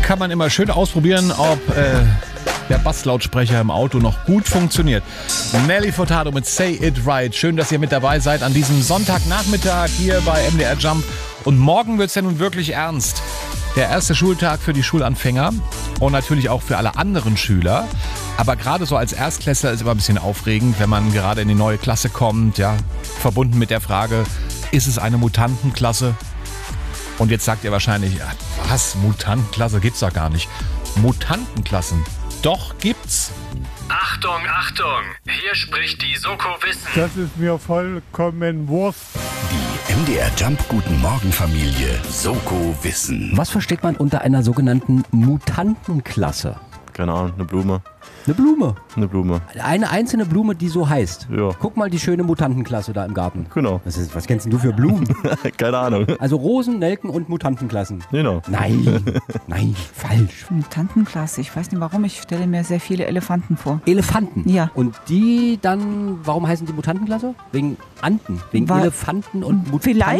kann man immer schön ausprobieren, ob der Basslautsprecher im Auto noch gut funktioniert. Nelly Furtado mit Say It Right. Schön, dass ihr mit dabei seid an diesem Sonntagnachmittag hier bei MDR Jump. Und morgen wird es ja nun wirklich ernst. Der erste Schultag für die Schulanfänger und natürlich auch für alle anderen Schüler. Aber gerade so als Erstklässler ist immer ein bisschen aufregend, wenn man gerade in die neue Klasse kommt, ja, verbunden mit der Frage, ist es eine Mutantenklasse? Und jetzt sagt ihr wahrscheinlich, ja, was, Mutantenklasse gibt's doch gar nicht. Mutantenklassen, doch gibt's. Achtung, Achtung, hier spricht die Soko Wissen. Das ist mir vollkommen Wurst. Die MDR Jump Guten Morgen Familie Soko Wissen. Was versteht man unter einer sogenannten Mutantenklasse? Keine Ahnung, eine Blume. Eine Blume. Eine Blume. Eine einzelne Blume, die so heißt. Ja. Guck mal die schöne Mutantenklasse da im Garten. Genau. Was kennst denn du für Blumen? Keine Ahnung. Also Rosen, Nelken und Mutantenklassen. Genau. Nein, falsch. Mutantenklasse, ich weiß nicht warum, ich stelle mir sehr viele Elefanten vor. Elefanten? Ja. Und die dann, warum heißen die Mutantenklasse? Wegen Anten, wegen Weil- Elefanten und Mutanten. Vielleicht